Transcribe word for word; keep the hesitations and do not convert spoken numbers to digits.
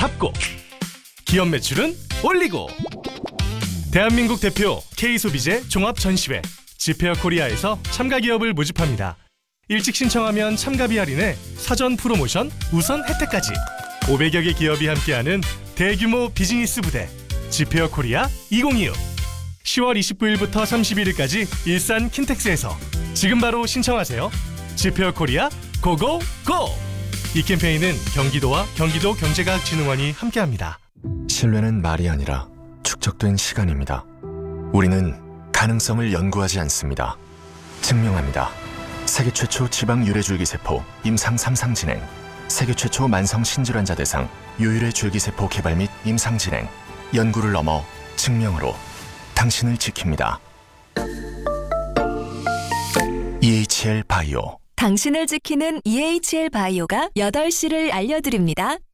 잡고 기업 매출은 올리고. 대한민국 대표 K소비재 종합전시회 지페어 코리아에서 참가 기업을 모집합니다. 일찍 신청하면 참가비 할인에 사전 프로모션 우선 혜택까지. 오백여 개 기업이 함께하는 대규모 비즈니스 부대 지페어 코리아 이천이십육. 시월 이십구일부터 삼십일일까지 일산 킨텍스에서 지금 바로 신청하세요. 지페어 코리아 고고고! 이 캠페인은 경기도와 경기도 경제과학진흥원이 함께합니다. 신뢰는 말이 아니라 축적된 시간입니다. 우리는 가능성을 연구하지 않습니다. 증명합니다. 세계 최초 지방 유래 줄기세포 임상 삼 상 진행, 세계 최초 만성 신질환자 대상 유유래 줄기세포 개발 및 임상 진행, 연구를 넘어 증명으로 당신을 지킵니다. 이에이치엘 바이오. 당신을 지키는 이에이치엘 바이오가 여덟 시를 알려드립니다.